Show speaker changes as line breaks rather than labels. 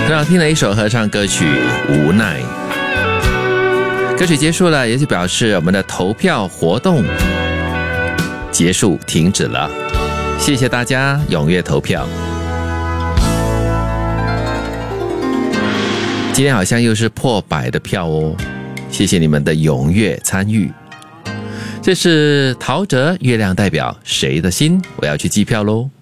刚刚听了一首合唱歌曲《无奈》，歌曲结束了，也就表示我们的投票活动结束停止了。谢谢大家踊跃投票。今天好像又是破100的票哦，谢谢你们的踊跃参与。这是陶喆《月亮代表谁的心》，我要去计票咯。